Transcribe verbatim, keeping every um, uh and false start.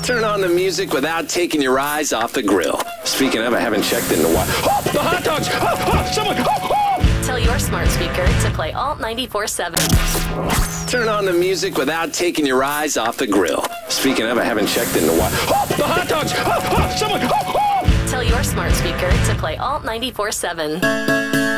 Turn on the music without taking your eyes off the grill. Speaking of, I haven't checked in a while. Oh, the hot dogs! Oh, oh, someone! Oh, oh. Tell your smart speaker to play Alt ninety-four seven. Turn on the music without taking your eyes off the grill. Speaking of, I haven't checked in a while. Oh, the hot dogs! Oh, oh, someone! Oh, oh. Tell your smart speaker to play Alt ninety-four seven.